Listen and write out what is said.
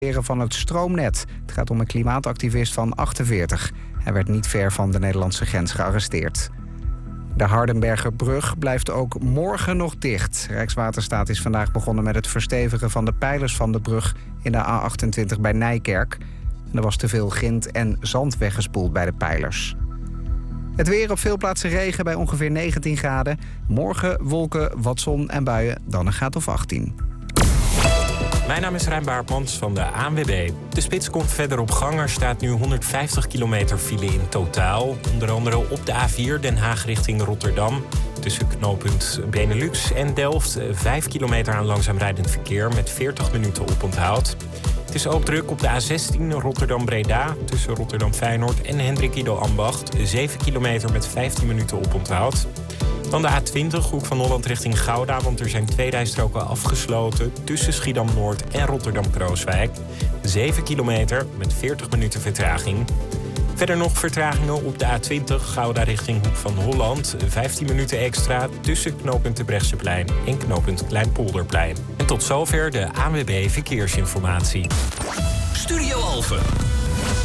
van het stroomnet. Het gaat om een klimaatactivist van 48. Hij werd niet ver van de Nederlandse grens gearresteerd. De Hardenbergerbrug blijft ook morgen nog dicht. Rijkswaterstaat is vandaag begonnen met het verstevigen van de pijlers van de brug in de A28 bij Nijkerk. Er was te veel grind en zand weggespoeld bij de pijlers. Het weer: op veel plaatsen regen bij ongeveer 19 graden. Morgen wolken, wat zon en buien, dan een graad of 18. Mijn naam is Rijn Baartmans van de ANWB. De spits komt verder op gang. Er staat nu 150 kilometer file in totaal. Onder andere op de A4 Den Haag richting Rotterdam. Tussen knooppunt Benelux en Delft 5 kilometer aan langzaam rijdend verkeer met 40 minuten oponthoud. Het is ook druk op de A16 Rotterdam-Breda. Tussen Rotterdam-Feyenoord en Hendrik Ido Ambacht 7 kilometer met 15 minuten oponthoud. Dan de A20, Hoek van Holland richting Gouda, want er zijn 2 rijstroken afgesloten tussen Schiedam-Noord en Rotterdam-Krooswijk. 7 kilometer met 40 minuten vertraging. Verder nog vertragingen op de A20, Gouda richting Hoek van Holland. 15 minuten extra tussen knooppunt Terbrechtseplein en knooppunt Kleinpolderplein. En tot zover de ANWB Verkeersinformatie. Studio Alphen.